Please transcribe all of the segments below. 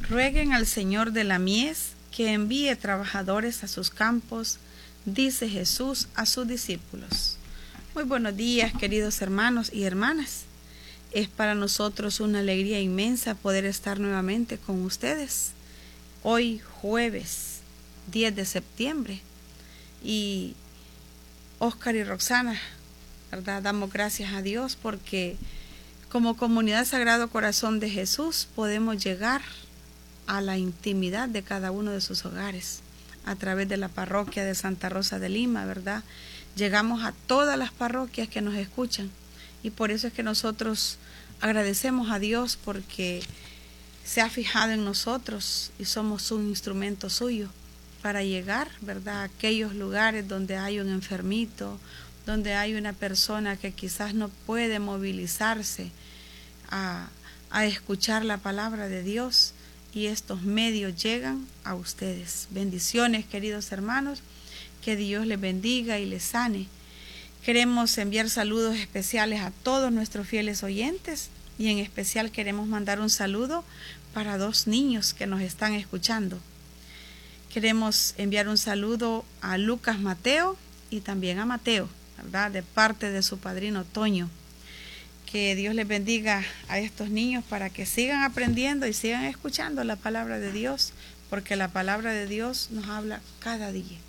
Rueguen al Señor de la mies que envíe trabajadores a sus campos, dice Jesús a sus discípulos. Muy buenos días, queridos hermanos y hermanas. Es para nosotros una alegría inmensa poder estar nuevamente con ustedes. Hoy jueves 10 de septiembre. Y Oscar y Roxana, ¿verdad? Damos gracias a Dios porque como comunidad Sagrado Corazón de Jesús podemos llegar a la intimidad de cada uno de sus hogares a través de la parroquia de Santa Rosa de Lima, ¿verdad? Llegamos a todas las parroquias que nos escuchan y por eso es que nosotros agradecemos a Dios porque se ha fijado en nosotros y somos un instrumento suyo para llegar, ¿verdad?, a aquellos lugares donde hay un enfermito, donde hay una persona que quizás no puede movilizarse a escuchar la palabra de Dios. Y estos medios llegan a ustedes. Bendiciones, queridos hermanos, que Dios les bendiga y les sane. Queremos enviar saludos especiales a todos nuestros fieles oyentes y en especial queremos mandar un saludo para 2 niños que nos están escuchando. Queremos enviar un saludo a Lucas Mateo y también a Mateo, ¿verdad?, de parte de su padrino Toño. Que Dios les bendiga a estos niños para que sigan aprendiendo y sigan escuchando la palabra de Dios, porque la palabra de Dios nos habla cada día.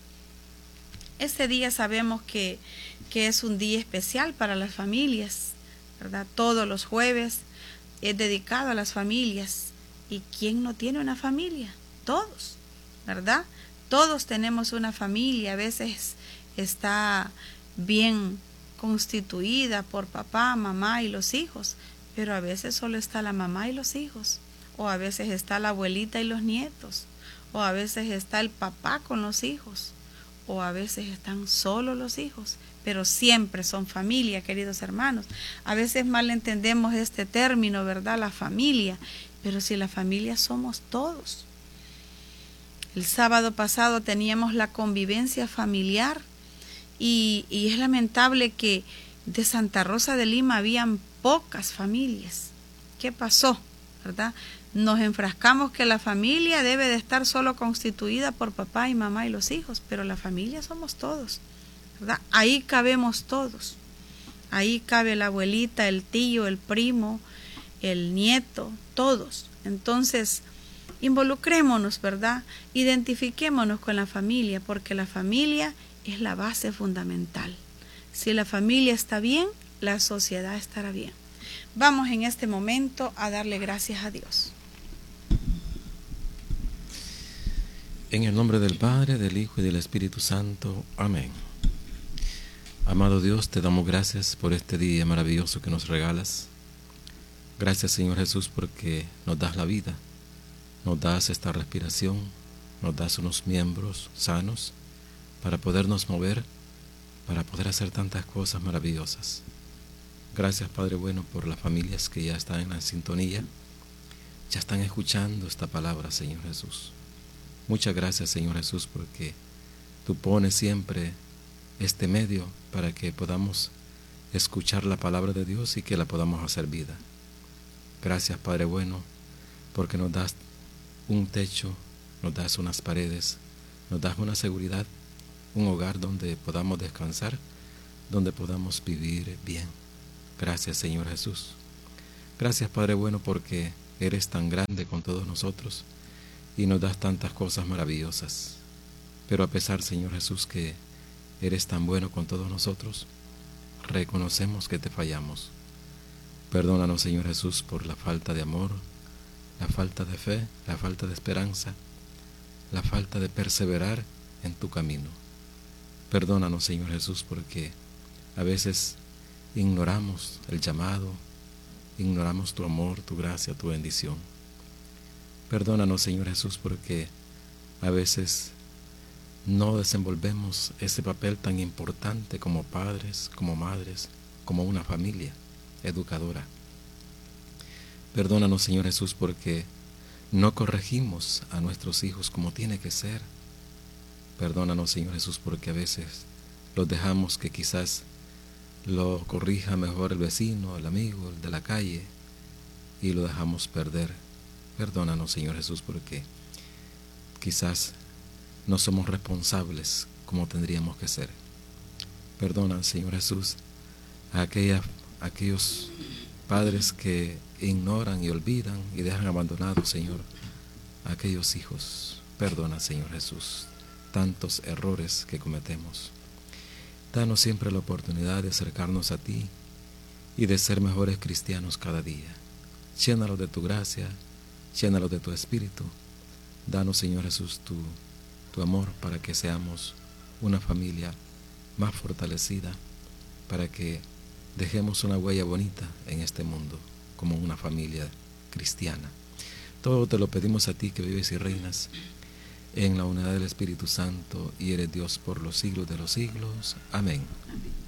Este día sabemos que es un día especial para las familias, ¿verdad? Todos los jueves es dedicado a las familias. ¿Y quién no tiene una familia? Todos, ¿verdad? Todos tenemos una familia, a veces está bien constituida por papá, mamá y los hijos, pero a veces solo está la mamá y los hijos, o a veces está la abuelita y los nietos, o a veces está el papá con los hijos, o a veces están solo los hijos, pero siempre son familia, queridos hermanos. A veces mal entendemos este término, ¿verdad?, la familia, pero si la familia somos todos. El sábado pasado teníamos la convivencia familiar. Y es lamentable que de Santa Rosa de Lima habían pocas familias. ¿Qué pasó? ¿Verdad? Nos enfrascamos que la familia debe de estar solo constituida por papá y mamá y los hijos, pero la familia somos todos, ¿verdad? Ahí cabemos todos. Ahí cabe la abuelita, el tío, el primo, el nieto, todos. Entonces, involucrémonos, ¿verdad? Identifiquémonos con la familia, porque la familia es la base fundamental. Si la familia está bien, la sociedad estará bien. Vamos en este momento a darle gracias a Dios. En el nombre del Padre, del Hijo y del Espíritu Santo. Amén. Amado Dios, te damos gracias por este día maravilloso que nos regalas. Gracias, Señor Jesús, porque nos das la vida, nos das esta respiración, nos das unos miembros sanos para podernos mover, para poder hacer tantas cosas maravillosas. Gracias, Padre bueno, por las familias que ya están en la sintonía, ya están escuchando esta palabra, Señor Jesús. Muchas gracias, Señor Jesús, porque tú pones siempre este medio para que podamos escuchar la palabra de Dios y que la podamos hacer vida. Gracias, Padre bueno, porque nos das un techo, nos das unas paredes, nos das una seguridad, un hogar donde podamos descansar, donde podamos vivir bien. Gracias, Señor Jesús. Gracias, Padre bueno, porque eres tan grande con todos nosotros y nos das tantas cosas maravillosas. Pero a pesar, Señor Jesús, que eres tan bueno con todos nosotros, reconocemos que te fallamos. Perdónanos, Señor Jesús, por la falta de amor, la falta de fe, la falta de esperanza, la falta de perseverar en tu camino. Perdónanos, Señor Jesús, porque a veces ignoramos el llamado, ignoramos tu amor, tu gracia, tu bendición. Perdónanos, Señor Jesús, porque a veces no desenvolvemos ese papel tan importante como padres, como madres, como una familia educadora. Perdónanos, Señor Jesús, porque no corregimos a nuestros hijos como tiene que ser. Perdónanos, Señor Jesús, porque a veces los dejamos que quizás lo corrija mejor el vecino, el amigo, el de la calle, y lo dejamos perder. Perdónanos, Señor Jesús, porque quizás no somos responsables como tendríamos que ser. Perdona, Señor Jesús, a aquellos padres que ignoran y olvidan y dejan abandonados, Señor, a aquellos hijos. Perdona, Señor Jesús, tantos errores que cometemos. Danos siempre la oportunidad de acercarnos a ti y de ser mejores cristianos cada día. Llénalos de tu gracia, llénalos de tu espíritu. Danos, Señor Jesús, tu amor para que seamos una familia más fortalecida, para que dejemos una huella bonita en este mundo como una familia cristiana. Todo te lo pedimos a ti, que vives y reinas en la unidad del Espíritu Santo y eres Dios por los siglos de los siglos. Amén.